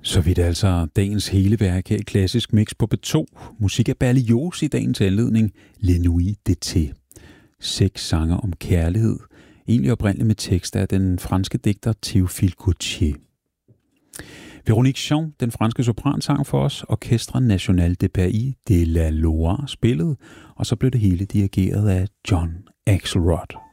Så vidt altså dagens hele værk her i Klassisk Mix på B2. Musik af Berlioz i dagens anledning, Les Nuits d'été. 6 sange om kærlighed, egentlig oprindeligt med tekster af den franske digter Théophile Gautier. Véronique Jean, den franske sopran, sang for os. Orchestre National de Pays de la Loire spillede, og så blev det hele dirigeret af John Axelrod.